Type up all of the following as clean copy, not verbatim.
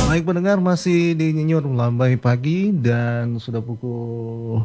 Baik pendengar, masih di Nyinyur Melambai Pagi dan sudah pukul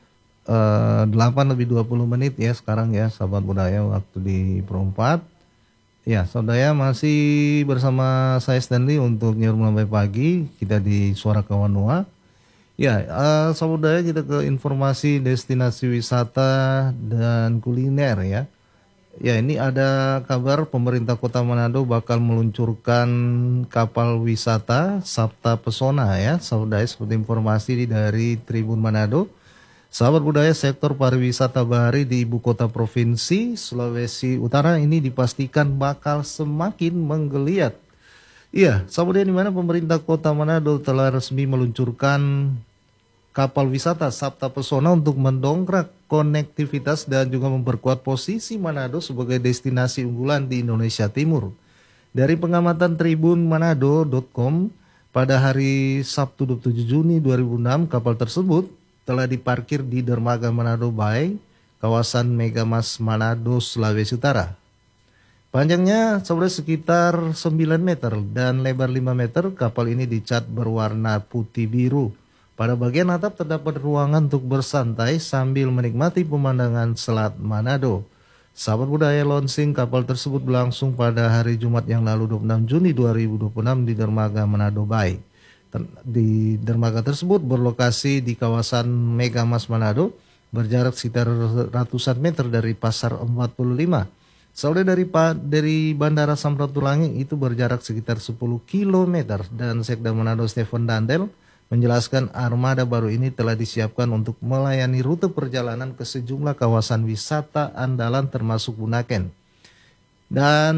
8:20 ya sekarang ya sahabat budaya waktu di Perempat. Ya saudara masih bersama saya Stanley untuk Nyinyur Melambai Pagi, kita di Suara Kawanua. Ya sahabat budaya, kita ke informasi destinasi wisata dan kuliner ya. Ya, ini ada kabar pemerintah Kota Manado bakal meluncurkan kapal wisata Sabta Pesona ya. Saudara, seperti informasi dari Tribun Manado. Sahabat budaya, sektor pariwisata bahari di ibu kota provinsi Sulawesi Utara ini dipastikan bakal semakin menggeliat. Iya, sahabat budaya, di mana pemerintah Kota Manado telah resmi meluncurkan kapal wisata Sabta Pesona untuk mendongkrak konektivitas dan juga memperkuat posisi Manado sebagai destinasi unggulan di Indonesia Timur. Dari pengamatan Tribun Manado.com, pada hari Sabtu 27 Juni 2006, kapal tersebut telah diparkir di dermaga Manado Bay, kawasan Megamas Manado, Sulawesi Utara. Panjangnya sekitar 9 meter dan lebar 5 meter, kapal ini dicat berwarna putih biru. Pada bagian atap terdapat ruangan untuk bersantai sambil menikmati pemandangan Selat Manado. Sahabat budaya, launching kapal tersebut berlangsung pada hari Jumat yang lalu 26 Juni 2026 di dermaga Manado Bay. Di dermaga tersebut berlokasi di kawasan Megamas Manado, berjarak sekitar ratusan meter dari Pasar 45. Saudara, dari Bandara Samratulangi itu berjarak sekitar 10 km dan Sekda Manado Stephen Dandel menjelaskan armada baru ini telah disiapkan untuk melayani rute perjalanan ke sejumlah kawasan wisata andalan termasuk Bunaken. Dan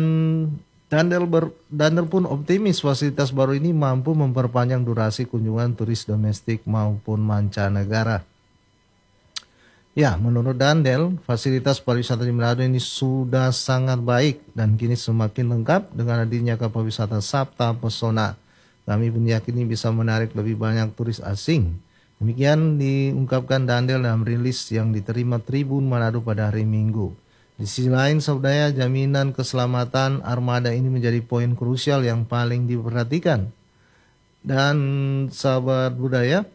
Dandel pun optimis fasilitas baru ini mampu memperpanjang durasi kunjungan turis domestik maupun mancanegara. Ya, menurut Dandel, fasilitas pariwisata di Manado ini sudah sangat baik dan kini semakin lengkap dengan adanya kapal wisata Sabta Pesona. Kami pun yakini bisa menarik lebih banyak turis asing. Demikian diungkapkan Dandel dalam rilis yang diterima Tribun Manado pada hari Minggu. Di sisi lain, saudara, jaminan keselamatan armada ini menjadi poin krusial yang paling diperhatikan. Dan sahabat budaya,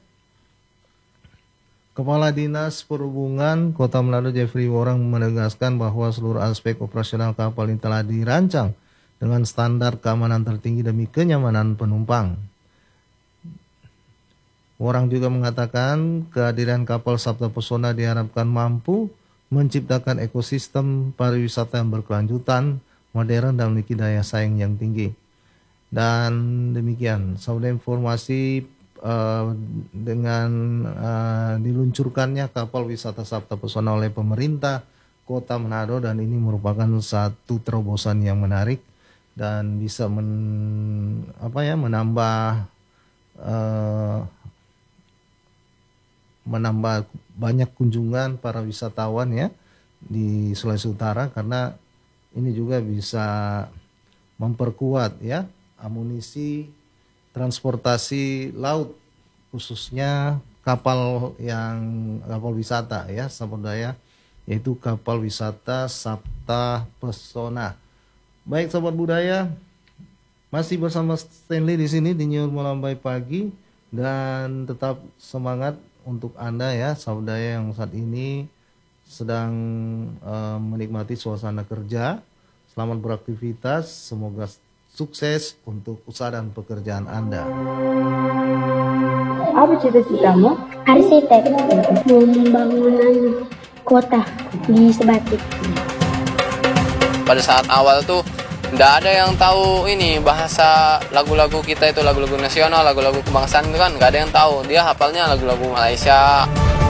Kepala Dinas Perhubungan Kota Manado Jeffrey Worang menegaskan bahwa seluruh aspek operasional kapal ini telah dirancang dengan standar keamanan tertinggi demi kenyamanan penumpang. Orang juga mengatakan kehadiran kapal Sabta Pesona diharapkan mampu menciptakan ekosistem pariwisata yang berkelanjutan, modern dan memiliki daya saing yang tinggi. Dan demikian, saudara, informasi dengan diluncurkannya kapal wisata Sabta Pesona oleh pemerintah Kota Manado, dan ini merupakan satu terobosan yang menarik dan bisa menambah banyak kunjungan para wisatawan ya di Sulawesi Utara, karena ini juga bisa memperkuat ya amunisi transportasi laut, khususnya kapal wisata ya sahabat daya, yaitu kapal wisata Sabta Pesona. Baik sahabat budaya, masih bersama Stanley di sini di Nyinyur Melambai Pagi, dan tetap semangat untuk Anda ya sahabat budaya yang saat ini sedang menikmati suasana kerja. Selamat beraktivitas, semoga sukses untuk usaha dan pekerjaan Anda. Apa cita-citamu? Arsitek, pembangunan kota di Sebatik. Pada saat awal tuh nggak ada yang tahu ini bahasa lagu-lagu kita itu, lagu-lagu nasional, lagu-lagu kebangsaan itu kan nggak ada yang tahu. Dia hafalnya lagu-lagu Malaysia.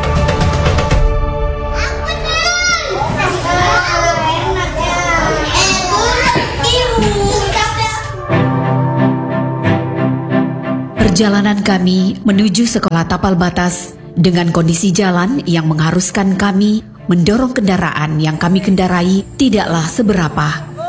Perjalanan kami menuju sekolah tapal batas dengan kondisi jalan yang mengharuskan kami mendorong kendaraan yang kami kendarai tidaklah seberapa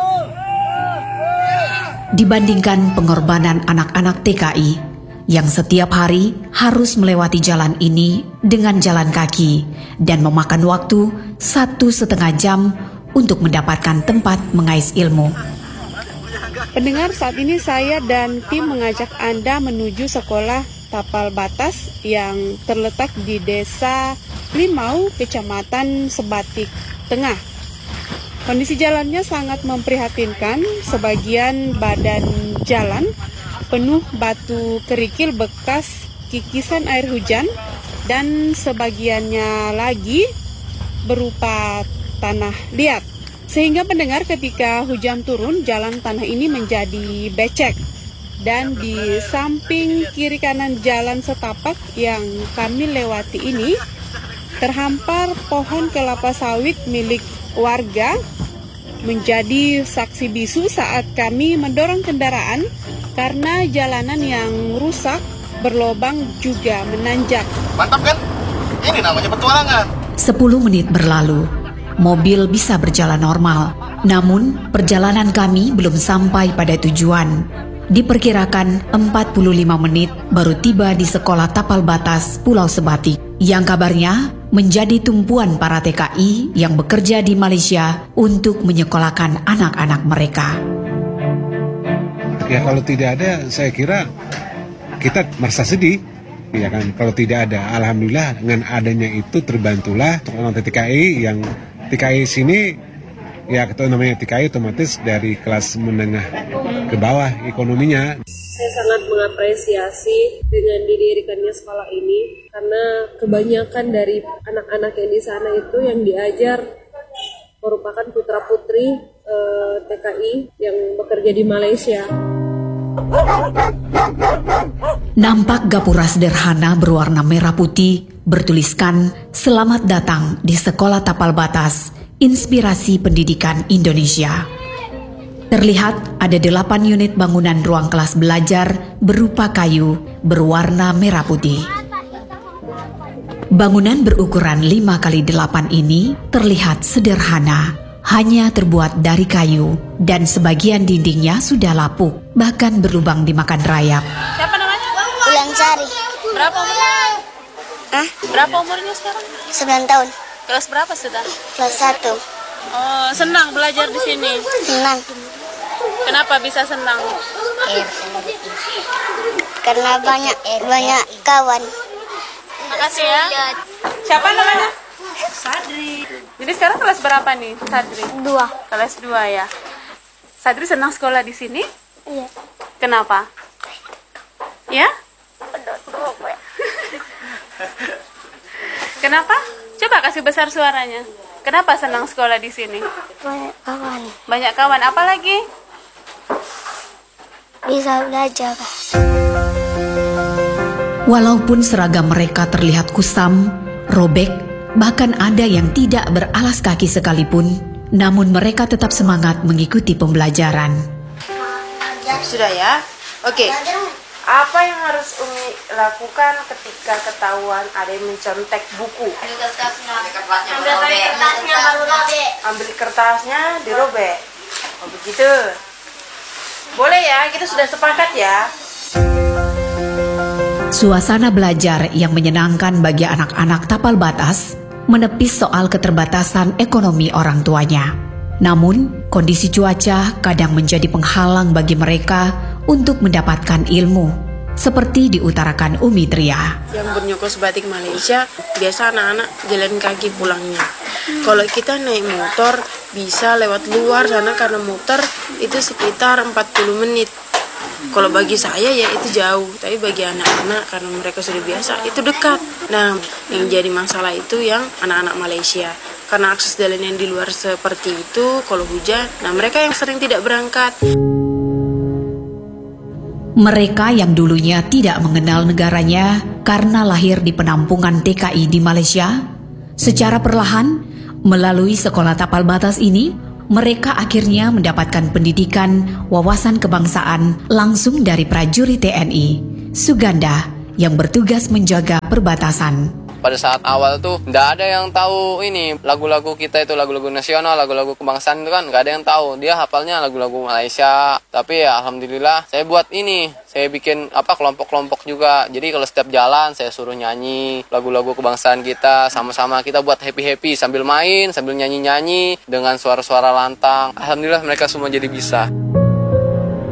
dibandingkan pengorbanan anak-anak TKI yang setiap hari harus melewati jalan ini dengan jalan kaki dan memakan waktu 1,5 jam untuk mendapatkan tempat mengais ilmu. Pendengar, saat ini saya dan tim mengajak Anda menuju sekolah Tapal Batas yang terletak di Desa Limau, Kecamatan Sebatik Tengah. Kondisi jalannya sangat memprihatinkan, sebagian badan jalan penuh batu kerikil bekas kikisan air hujan dan sebagiannya lagi berupa tanah liat. Sehingga pendengar, ketika hujan turun, jalan tanah ini menjadi becek. Dan di samping kiri kanan jalan setapak yang kami lewati ini, terhampar pohon kelapa sawit milik warga menjadi saksi bisu saat kami mendorong kendaraan karena jalanan yang rusak, berlobang juga menanjak. Mantap kan? Ini namanya petualangan. 10 menit berlalu. Mobil bisa berjalan normal, namun perjalanan kami belum sampai pada tujuan. Diperkirakan 45 menit baru tiba di sekolah Tapal Batas Pulau Sebatik, yang kabarnya menjadi tumpuan para TKI yang bekerja di Malaysia untuk menyekolahkan anak-anak mereka. Ya kalau tidak ada, saya kira kita merasa sedih. Ya kan, kalau tidak ada, alhamdulillah dengan adanya itu terbantulah orang TKI yang TKI sini, ya kita namanya TKI otomatis dari kelas menengah ke bawah ekonominya. Saya sangat mengapresiasi dengan didirikannya sekolah ini karena kebanyakan dari anak-anak yang di sana itu yang diajar merupakan putra-putri TKI yang bekerja di Malaysia. Nampak gapura sederhana berwarna merah putih bertuliskan "Selamat datang di Sekolah Tapal Batas, Inspirasi Pendidikan Indonesia". Terlihat ada 8 unit bangunan ruang kelas belajar berupa kayu berwarna merah putih. Bangunan berukuran 5x8 ini terlihat sederhana, hanya terbuat dari kayu dan sebagian dindingnya sudah lapuk, bahkan berlubang dimakan rayap. Siapa namanya? Ulang Sari. Berapa umurnya? Hah? Berapa umurnya sekarang? 9 tahun. Kelas berapa sudah? Kelas 1. Oh, senang belajar di sini. Senang. Kenapa bisa senang? Karena banyak kawan. Makasih ya. Siapa namanya? Sadri. Jadi sekarang kelas berapa nih, Sadri? 2. Kelas 2 ya. Sadri senang sekolah di sini? Iya. Kenapa? Ya? Kenapa? Coba kasih besar suaranya. Kenapa senang sekolah di sini? Banyak kawan. Banyak kawan. Apa lagi? Bisa belajar. Walaupun seragam mereka terlihat kusam, robek, bahkan ada yang tidak beralas kaki sekalipun, namun mereka tetap semangat mengikuti pembelajaran. Sudah ya? Oke. Apa yang harus Umi lakukan ketika ketahuan ada yang mencontek buku? Ambil kertasnya baru robek. Ambil kertasnya, dirobek. Oh begitu. Boleh ya, kita sudah sepakat ya. Suasana belajar yang menyenangkan bagi anak-anak Tapal Batas menepis soal keterbatasan ekonomi orang tuanya. Namun, kondisi cuaca kadang menjadi penghalang bagi mereka untuk mendapatkan ilmu, seperti diutarakan Umi Tria. Yang bernyokos batik Malaysia, biasa anak-anak jalan kaki pulangnya. Kalau kita naik motor, bisa lewat luar sana karena motor itu sekitar 40 menit. Kalau bagi saya ya itu jauh, tapi bagi anak-anak karena mereka sudah biasa itu dekat. Nah, yang jadi masalah itu yang anak-anak Malaysia. Karena akses jalan yang di luar seperti itu, kalau hujan, nah mereka yang sering tidak berangkat. Mereka yang dulunya tidak mengenal negaranya karena lahir di penampungan TKI di Malaysia, secara perlahan melalui sekolah Tapal Batas ini, mereka akhirnya mendapatkan pendidikan wawasan kebangsaan langsung dari prajurit TNI, Suganda, yang bertugas menjaga perbatasan. Pada saat awal tuh nggak ada yang tahu ini lagu-lagu kita itu lagu-lagu nasional, lagu-lagu kebangsaan itu kan nggak ada yang tahu. Dia hafalnya lagu-lagu Malaysia. Tapi ya alhamdulillah saya buat ini, saya bikin kelompok-kelompok juga. Jadi kalau setiap jalan saya suruh nyanyi lagu-lagu kebangsaan kita, sama-sama kita buat happy-happy sambil main, sambil nyanyi-nyanyi dengan suara-suara lantang. Alhamdulillah mereka semua jadi bisa.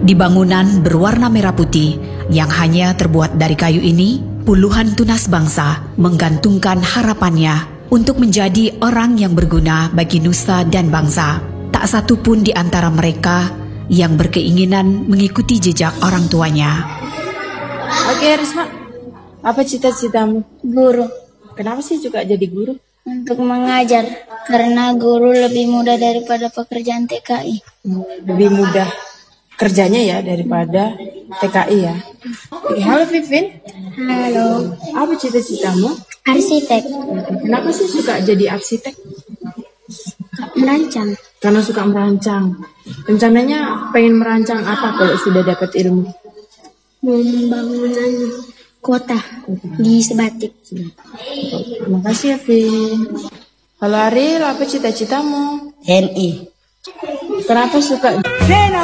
Di bangunan berwarna merah putih yang hanya terbuat dari kayu ini, puluhan tunas bangsa menggantungkan harapannya untuk menjadi orang yang berguna bagi nusa dan bangsa. Tak satu pun di antara mereka yang berkeinginan mengikuti jejak orang tuanya. Oke, Risma, apa cita-citamu? Guru. Kenapa sih juga jadi guru? Untuk mengajar. Karena guru lebih mudah daripada pekerjaan TKI. Lebih mudah kerjanya ya daripada TKI ya. Halo Vivin. Halo. Apa cita-citamu? Arsitek. Kenapa sih suka jadi arsitek? Merancang. Karena suka merancang. Rencananya pengen merancang apa kalau sudah dapat ilmu? Membangunan kota di Sebatik. Terima kasih ya, Vin. Halo Ariel, apa cita-citamu? NI. Kenapa suka?